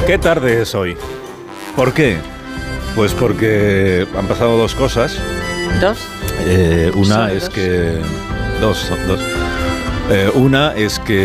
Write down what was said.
¿Qué tarde es hoy? ¿Por qué? Pues porque han pasado dos cosas. ¿Dos? Una ¿Solo es dos? que... Dos. Una es que